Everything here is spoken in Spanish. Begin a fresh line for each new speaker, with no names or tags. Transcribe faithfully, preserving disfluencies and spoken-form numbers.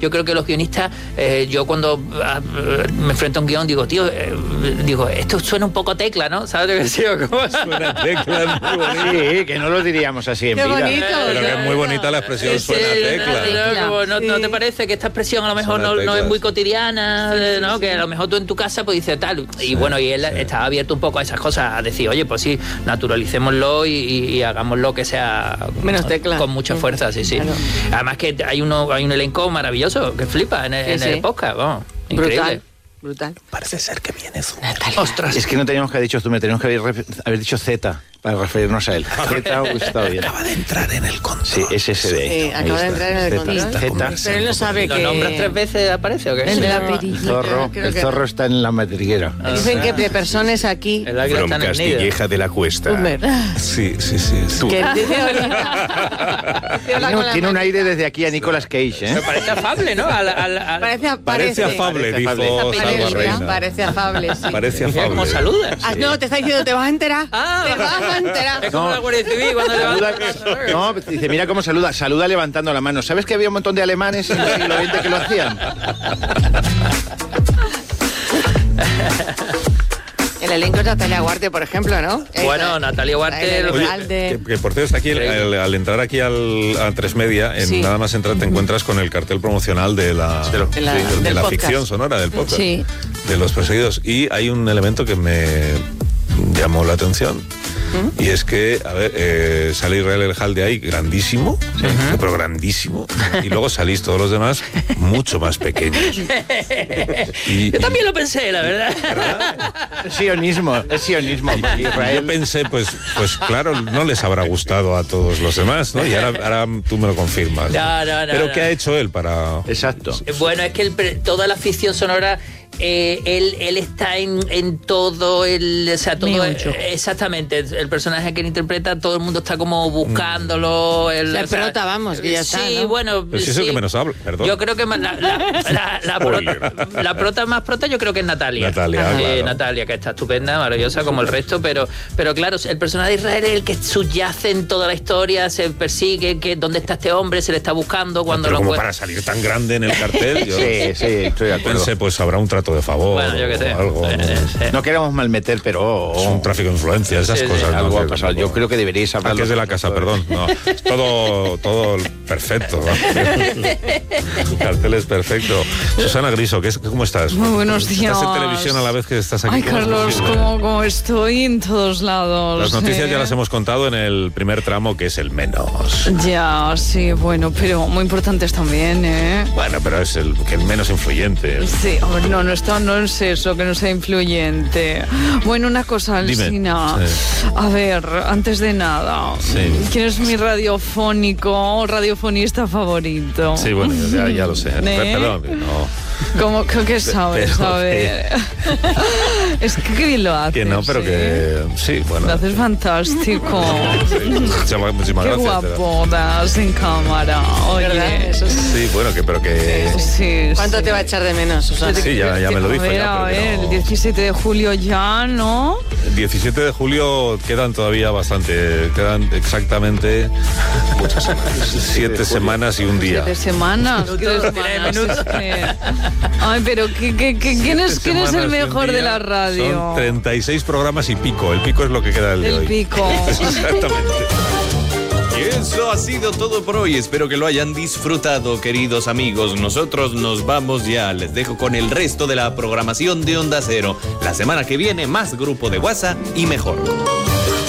yo creo que los guionistas, eh, yo cuando ah, me enfrento a un guión, digo, tío, eh, digo, esto suena un poco a tecla, ¿no? ¿Sabes lo que digo? ¿Cómo?
Suena a tecla, muy bonito.
Sí, que no lo diríamos así en
Qué
vida.
bonito.
Pero que es muy bonita la expresión,
Sí,
suena a tecla.
¿no? Como, ¿no,
Sí.
¿No te parece que esta expresión a lo mejor
Suena a
no, no es
teclas.
muy cotidiana? eh, ¿no? Que a lo mejor tú en tu casa pues dices tal. Y
Sí,
bueno, y él
sí.
está abierto un poco a esas cosas, a decir, oye, pues sí, naturalicémoslo y, y, y hagámoslo que sea
Menos tecla.
con mucha fuerza, sí, sí.
Claro.
Además que hay uno hay un elenco maravilloso que flipa en el,
Sí,
en el
sí.
podcast, vamos, increíble.
Brutal. Brutal.
Parece ser que vienes un...
Ostras.
Es que no teníamos que haber dicho tú, me teníamos que haber, haber dicho Z para referirnos a él. Z hubiese estado bien.
Acaba de entrar en el control.
Sí, ese S D.
Sí, acaba de entrar en el control.
Z.
Pero él no sabe
¿Lo
que...
nombras tres veces aparece o qué?
El de la
El
peri-
zorro,
Creo
el
que-
zorro está en la madriguera.
Dicen que de personas aquí...
El águila
From
está en el nido.
Castilleja de la Cuesta.
Humber.
Sí, sí, sí. sí.
Que dice hola. Dice hola
Tiene,
con la
tiene un
mano.
aire desde aquí a Nicolas Cage,
Me
¿eh?
parece afable, ¿no? Al, al, al-
Parece, a-
Parece
parece.
afable,
Parece
dijo
afable.
Salva
Parece,
Reina.
parece afable, sí.
Parece
Mira cómo
afable.
saludas.
Ah, no, te está diciendo, te vas a enterar.
Ah.
Te vas a enterar.
Es como
No.
la Guardia Civil cuando
Saluda,
levanta...
no, dice, mira cómo saluda, saluda levantando la mano. ¿Sabes que había un montón de alemanes en el siglo veinte que lo hacían?
El elenco es Natalia Guarte, por ejemplo, ¿no?
Bueno, Natalia Guarte-
El
Oye,
Alcalde.
que, que por cierto, aquí al, al entrar aquí al, a Tres Media, en
Sí.
nada más entrar te encuentras con el cartel promocional de la,
De lo-
de la-
sí, de
del
la
podcast.
ficción sonora del podcast,
Sí.
de Los Perseguidos. Y hay un elemento que me llamó la atención. Y es que, a ver, eh, sale Israel Elhalde ahí, grandísimo, pero grandísimo. Y luego salís todos los demás mucho más pequeños. Y,
Yo también lo pensé, la verdad.
Es sionismo, es sionismo. porque
Yo
Israel,
pensé, pues, pues claro, no les habrá gustado a todos los demás, ¿no? Y ahora, ahora tú me lo confirmas.
No, no, no,
Pero
no.
¿qué ha hecho él para...?
exacto.
Bueno, es que el pre- toda la ficción sonora, eh, él, él está en, en todo el... O sea, todo...
Miocho.
eh, exactamente, el personaje que él interpreta, todo el mundo está como buscándolo. El,
La
o sea,
prota, vamos, que ya está,
Sí,
¿no?
bueno...
Pero si es el
sí.
que menos habla, perdón.
Yo creo que más- la, la, la, la
Spoiler.
prota, la prota más prota yo creo que es Natalia.
Natalia,
Eh,
claro.
Natalia, que está estupenda, maravillosa como el resto, pero, pero claro, el personaje de Israel es el que subyace en toda la historia, se persigue, que dónde está este hombre, se le está buscando cuando
Pero
lo
como
encuentra.
para salir tan grande en el cartel, yo
Sí, sí, estoy de acuerdo.
pensé, pues habrá un trato de favor
Bueno, yo qué sé.
o algo.
Eh,
¿no?
eh,
No queremos malmeter, pero
Es un tráfico de influencia, esas
Sí, sí,
cosas. ¿no?
algo ha
Que
pasado.
tampoco-
Yo creo que deberíais
Ah,
hablar.
que es de la casa, perdón. No, es todo, todo perfecto. ¿no? El cartel es perfecto. Susana Griso, ¿qué es, ¿cómo estás?
Muy buenos días.
Estás en televisión a la vez que estás aquí.
Ay,
¿Cómo es
Carlos,
posible?
como, como estoy en todos lados.
Las noticias
¿eh?
ya las hemos contado en el primer tramo, que es el menos.
Ya, sí, bueno, pero muy importantes también, ¿eh?
Bueno, pero es el que el menos influyente.
Sí, hombre, no, no, está, no es eso, que no sea influyente. Bueno, una cosa,
Dime.
Alsina.
Sí.
A ver, antes de nada,
Sí.
¿quién es mi radiofónico o radiofonista favorito?
Sí, bueno, ya, ya lo sé.
¿Eh?
Perdón, no.
¿Cómo que, que sabes?
Pero
A ver. Es que qué bien lo haces.
Que no, pero
¿eh?
que sí, bueno.
Lo haces fantástico.
Sí, muchísimas muchísimas
Qué
gracias. pero-
guapo das en cámara. Oye.
¿Verdad? Eso sí.
Sí, bueno, que pero que
Sí,
¿Cuánto
sí.
te va a echar de menos, Susana?
Sí, ya, ya me lo dijo
A ver,
ya,
a
pero que
ver,
no.
el diecisiete de julio ya, ¿no?
El diecisiete de julio quedan todavía bastante, quedan exactamente muchas semanas, siete semanas y un día.
Siete semanas. Tres semanas. Es que- Ay, pero ¿qué, qué, qué- ¿quién, es,
Siete
¿quién es el
semanas y un
mejor de
día
la radio?
Son treinta y seis programas y pico. El pico es lo que queda del de
El
hoy.
pico.
Exactamente.
Y eso ha sido todo por hoy. Espero que lo hayan disfrutado, queridos amigos. Nosotros nos vamos ya. Les dejo con el resto de la programación de Onda Cero. La semana que viene, más grupo de WhatsApp y mejor.